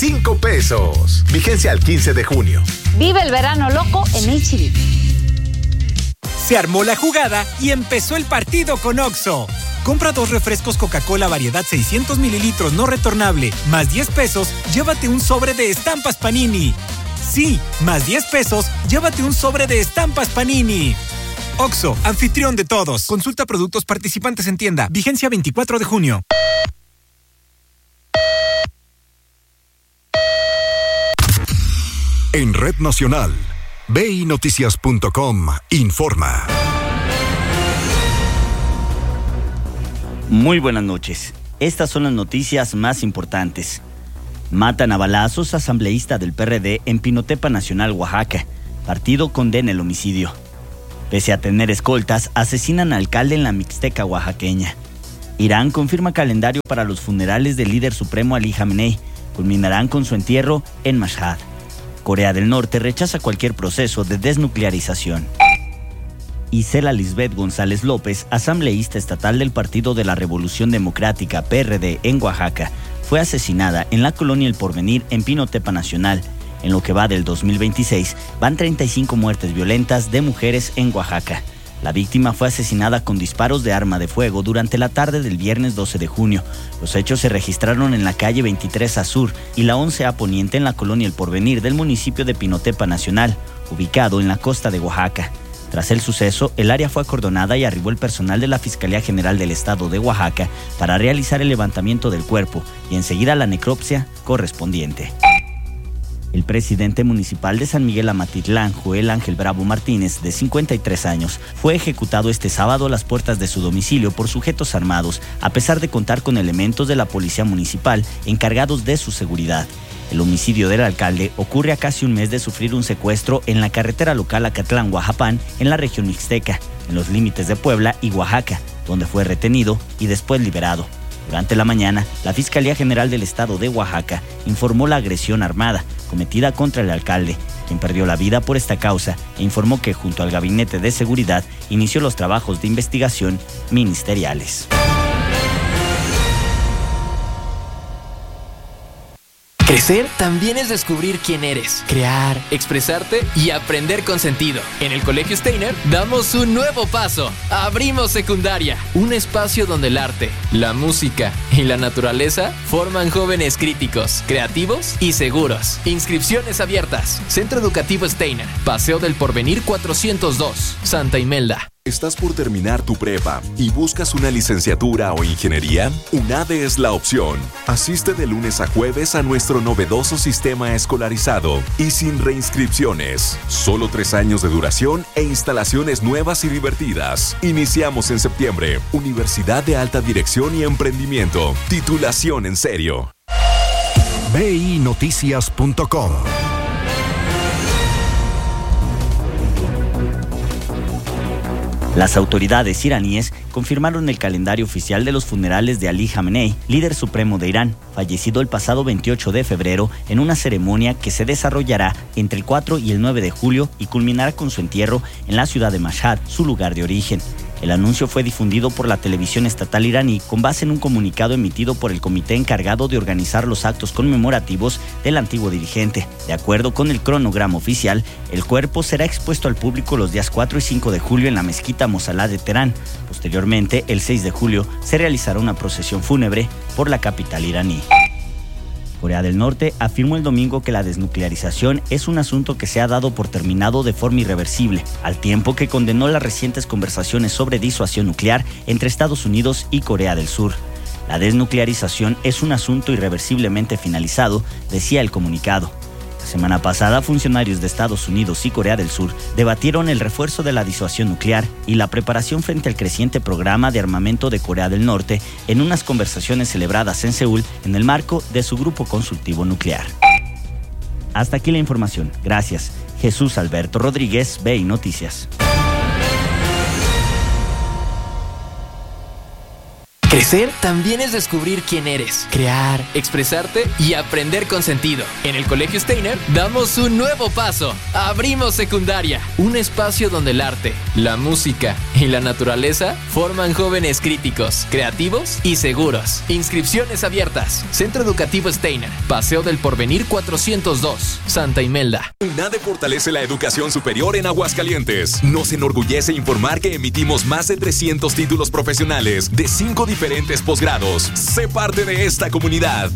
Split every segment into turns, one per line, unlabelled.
5 pesos. Vigencia al 15 de junio.
Vive el verano loco en H-E-B.
Se armó la jugada y empezó el partido con Oxxo. Compra 2 refrescos Coca-Cola variedad 600 mililitros no retornable, más 10 pesos, llévate un sobre de estampas Panini. Sí, más 10 pesos, llévate un sobre de estampas Panini. Oxxo, anfitrión de todos. Consulta productos participantes en tienda. Vigencia 24 de junio.
En Red Nacional, BINoticias.com informa.
Muy buenas noches. Estas son las noticias más importantes. Matan a balazos asambleísta del PRD en Pinotepa Nacional, Oaxaca. Partido condena el homicidio. Pese a tener escoltas, asesinan al alcalde en la Mixteca oaxaqueña. Irán confirma calendario para los funerales del líder supremo Ali Khamenei. Culminarán con su entierro en Mashhad. Corea del Norte rechaza cualquier proceso de desnuclearización. Isela Lisbeth González López, asambleísta estatal del Partido de la Revolución Democrática, PRD, en Oaxaca, fue asesinada en la colonia El Porvenir, en Pinotepa Nacional. En lo que va del 2026, van 35 muertes violentas de mujeres en Oaxaca. La víctima fue asesinada con disparos de arma de fuego durante la tarde del viernes 12 de junio. Los hechos se registraron en la calle 23A Sur y la 11A Poniente en la colonia El Porvenir del municipio de Pinotepa Nacional, ubicado en la costa de Oaxaca. Tras el suceso, el área fue acordonada y arribó el personal de la Fiscalía General del Estado de Oaxaca para realizar el levantamiento del cuerpo y enseguida la necropsia correspondiente. El presidente municipal de San Miguel Amatitlán, Joel Ángel Bravo Martínez, de 53 años, fue ejecutado este sábado a las puertas de su domicilio por sujetos armados, a pesar de contar con elementos de la policía municipal encargados de su seguridad. El homicidio del alcalde ocurre a casi un mes de sufrir un secuestro en la carretera local Acatlán-Huajapán, en la región mixteca, en los límites de Puebla y Oaxaca, donde fue retenido y después liberado. Durante la mañana, la Fiscalía General del Estado de Oaxaca informó la agresión armada cometida contra el alcalde, quien perdió la vida por esta causa, e informó que junto al Gabinete de Seguridad inició los trabajos de investigación ministeriales.
Crecer también es descubrir quién eres, crear, expresarte y aprender con sentido. En el Colegio Steiner damos un nuevo paso. Abrimos secundaria, un espacio donde el arte, la música y la naturaleza forman jóvenes críticos, creativos y seguros. Inscripciones abiertas. Centro Educativo Steiner, Paseo del Porvenir 402, Santa Imelda.
¿Estás por terminar tu prepa y buscas una licenciatura o ingeniería? UNADE es la opción. Asiste de lunes a jueves a nuestro novedoso sistema escolarizado y sin reinscripciones. Solo 3 años de duración e instalaciones nuevas y divertidas. Iniciamos en septiembre. Universidad de Alta Dirección y Emprendimiento. Titulación en serio. BINoticias.com.
Las autoridades iraníes confirmaron el calendario oficial de los funerales de Ali Khamenei, líder supremo de Irán, fallecido el pasado 28 de febrero en una ceremonia que se desarrollará entre el 4 y el 9 de julio y culminará con su entierro en la ciudad de Mashhad, su lugar de origen. El anuncio fue difundido por la televisión estatal iraní con base en un comunicado emitido por el comité encargado de organizar los actos conmemorativos del antiguo dirigente. De acuerdo con el cronograma oficial, el cuerpo será expuesto al público los días 4 y 5 de julio en la mezquita Mosalá de Teherán. Posteriormente, el 6 de julio, se realizará una procesión fúnebre por la capital iraní. Corea del Norte afirmó el domingo que la desnuclearización es un asunto que se ha dado por terminado de forma irreversible, al tiempo que condenó las recientes conversaciones sobre disuasión nuclear entre Estados Unidos y Corea del Sur. La desnuclearización es un asunto irreversiblemente finalizado, decía el comunicado. La semana pasada, funcionarios de Estados Unidos y Corea del Sur debatieron el refuerzo de la disuasión nuclear y la preparación frente al creciente programa de armamento de Corea del Norte en unas conversaciones celebradas en Seúl en el marco de su grupo consultivo nuclear. Hasta aquí la información. Gracias. Jesús Alberto Rodríguez, BI Noticias.
Crecer también es descubrir quién eres, crear, expresarte y aprender con sentido. En el Colegio Steiner damos un nuevo paso. Abrimos secundaria, un espacio donde el arte, la música y la naturaleza forman jóvenes críticos, creativos y seguros. Inscripciones abiertas. Centro Educativo Steiner, Paseo del Porvenir 402, Santa Imelda.
UNADE fortalece la educación superior en Aguascalientes. Nos enorgullece informar que emitimos más de 300 títulos profesionales de 5 diferentes posgrados. Sé parte de esta comunidad.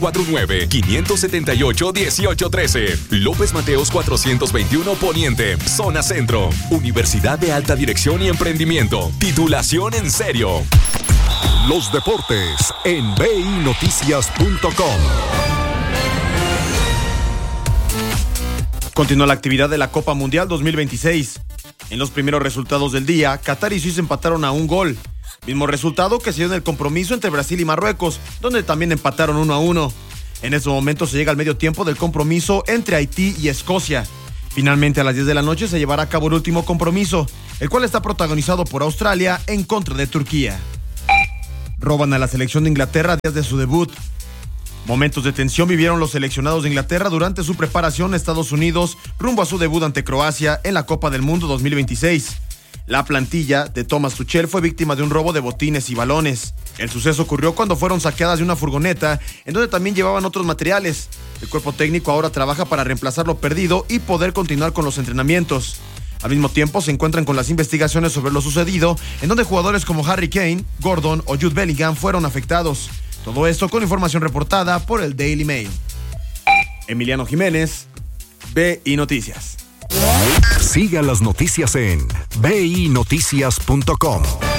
449-578-1813. López Mateos 421 Poniente, Zona Centro. Universidad de Alta Dirección y Emprendimiento. Titulación en serio.
Los deportes en binoticias.com.
Continúa la actividad de la Copa Mundial 2026. En los primeros resultados del día, Qatar y Suiza empataron a 1 gol. Mismo resultado que se dio en el compromiso entre Brasil y Marruecos, donde también empataron 1-1. En estos momentos se llega al medio tiempo del compromiso entre Haití y Escocia. Finalmente a las 10 de la noche se llevará a cabo el último compromiso, el cual está protagonizado por Australia en contra de Turquía. Roban a la selección de Inglaterra días de su debut. Momentos de tensión vivieron los seleccionados de Inglaterra durante su preparación a Estados Unidos rumbo a su debut ante Croacia en la Copa del Mundo 2026. La plantilla de Thomas Tuchel fue víctima de un robo de botines y balones. El suceso ocurrió cuando fueron saqueadas de una furgoneta, en donde también llevaban otros materiales. El cuerpo técnico ahora trabaja para reemplazar lo perdido y poder continuar con los entrenamientos. Al mismo tiempo se encuentran con las investigaciones sobre lo sucedido, en donde jugadores como Harry Kane, Gordon o Jude Bellingham fueron afectados. Todo esto con información reportada por el Daily Mail. Emiliano Jiménez, BI Noticias.
Siga las noticias en binoticias.com.